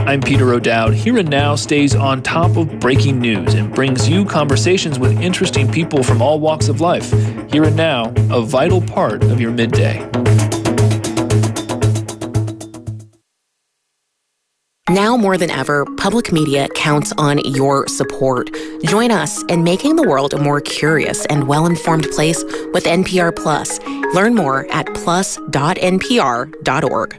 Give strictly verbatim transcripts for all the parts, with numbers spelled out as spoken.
I'm Peter O'Dowd. Here and Now stays on top of breaking news and brings you conversations with interesting people from all walks of life. Here and Now, a vital part of your midday. Now more than ever, public media counts on your support. Join us in making the world a more curious and well-informed place with N P R Plus. Learn more at plus dot n p r dot org.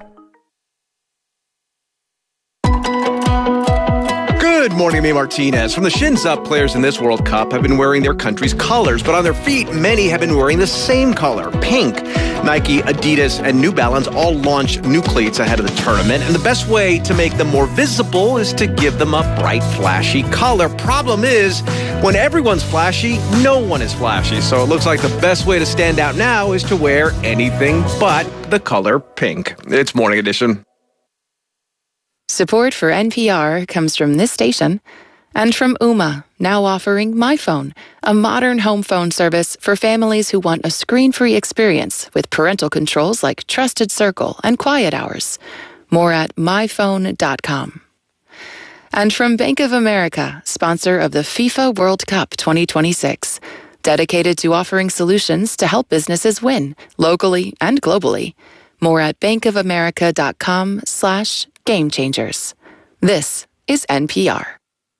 Good morning, I'm Martinez. From the shins up, players in this World Cup have been wearing their country's colors, but on their feet, many have been wearing the same color, pink. Nike, Adidas, and New Balance all launched new cleats ahead of the tournament, and the best way to make them more visible is to give them a bright, flashy color. Problem is, when everyone's flashy, no one is flashy, so it looks like the best way to stand out now is to wear anything but the color pink. It's Morning Edition. Support for N P R comes from this station and from Ooma, now offering MyPhone, a modern home phone service for families who want a screen-free experience with parental controls like Trusted Circle and Quiet Hours. More at my phone dot com. And from Bank of America, sponsor of the FIFA World Cup twenty twenty-six, dedicated to offering solutions to help businesses win, locally and globally. More at bankofamerica.com slash game changers. This is N P R.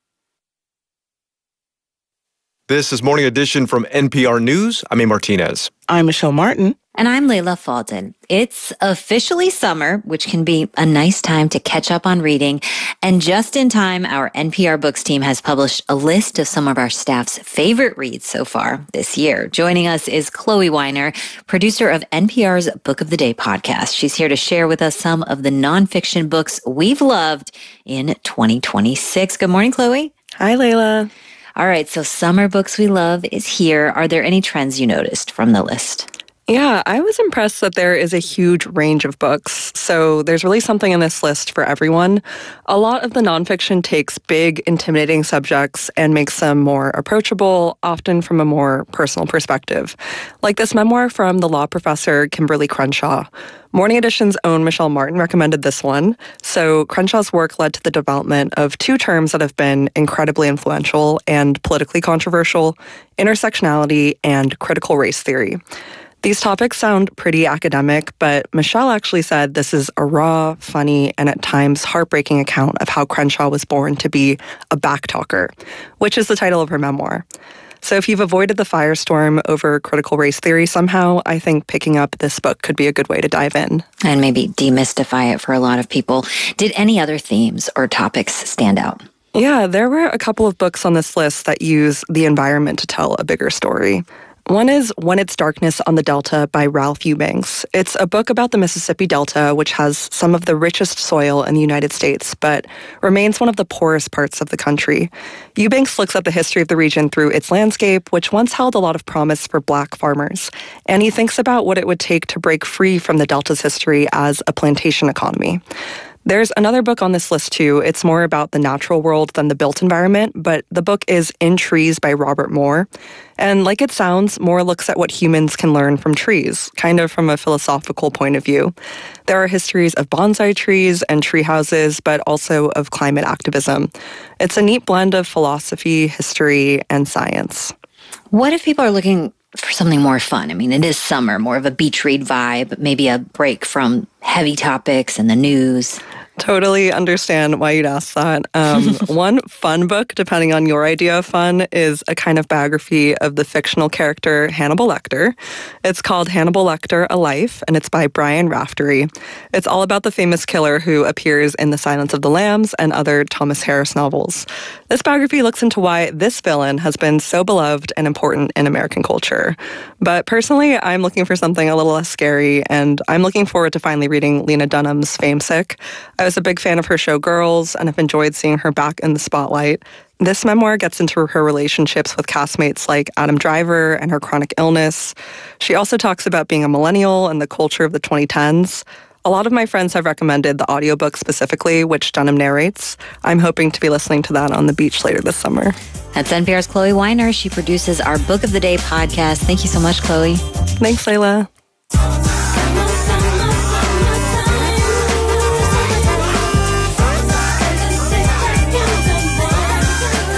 This is Morning Edition from N P R News. I'm A. Martinez. I'm Michelle Martin. And I'm Layla Falden. It's officially summer, which can be a nice time to catch up on reading. And just in time, our N P R Books team has published a list of some of our staff's favorite reads so far this year. Joining us is Chloe Weiner, producer of N P R's Book of the Day podcast. She's here to share with us some of the nonfiction books we've loved in twenty twenty-six. Good morning, Chloe. Hi, Layla. All right, so Summer Books We Love is here. Are there any trends you noticed from the list? Yeah, I was impressed that there is a huge range of books. So there's really something in this list for everyone. A lot of the nonfiction takes big, intimidating subjects and makes them more approachable, often from a more personal perspective. Like this memoir from the law professor Kimberly Crenshaw. Morning Edition's own Michelle Martin recommended this one. So Crenshaw's work led to the development of two terms that have been incredibly influential and politically controversial: intersectionality and critical race theory. These topics sound pretty academic, but Michelle actually said this is a raw, funny, and at times heartbreaking account of how Crenshaw was born to be a backtalker, which is the title of her memoir. So if you've avoided the firestorm over critical race theory somehow, I think picking up this book could be a good way to dive in. And maybe demystify it for a lot of people. Did any other themes or topics stand out? Yeah, there were a couple of books on this list that use the environment to tell a bigger story. One is When It's Darkness on the Delta by Ralph Eubanks. It's a book about the Mississippi Delta, which has some of the richest soil in the United States, but remains one of the poorest parts of the country. Eubanks looks at the history of the region through its landscape, which once held a lot of promise for Black farmers. And he thinks about what it would take to break free from the Delta's history as a plantation economy. There's another book on this list, too. It's more about the natural world than the built environment, but the book is In Trees by Robert Moore. And like it sounds, Moore looks at what humans can learn from trees, kind of from a philosophical point of view. There are histories of bonsai trees and tree houses, but also of climate activism. It's a neat blend of philosophy, history, and science. What if people are looking for something more fun? I mean, it is summer, more of a beach read vibe, maybe a break from heavy topics and the news. Totally understand why you'd ask that. Um, one fun book, depending on your idea of fun, is a kind of biography of the fictional character Hannibal Lecter. It's called Hannibal Lecter, A Life, and it's by Brian Raftery. It's all about the famous killer who appears in The Silence of the Lambs and other Thomas Harris novels. This biography looks into why this villain has been so beloved and important in American culture. But personally, I'm looking for something a little less scary, and I'm looking forward to finally reading Lena Dunham's Famesick. I was a big fan of her show Girls and have enjoyed seeing her back in the spotlight. This memoir gets into her relationships with castmates like Adam Driver and her chronic illness. She also talks about being a millennial and the culture of the twenty tens. A lot of my friends have recommended the audiobook specifically, which Dunham narrates. I'm hoping to be listening to that on the beach later this summer. That's N P R's Chloe Weiner. She produces our Book of the Day podcast. Thank you so much, Chloe. Thanks, Layla.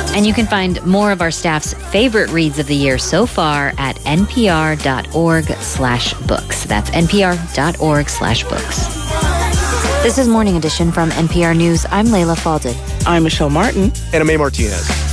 And you can find more of our staff's favorite reads of the year so far at npr.org slash books. That's npr.org slash books. This is Morning Edition from N P R News. I'm Layla Falded. I'm Michelle Martin. And I'm May Martinez.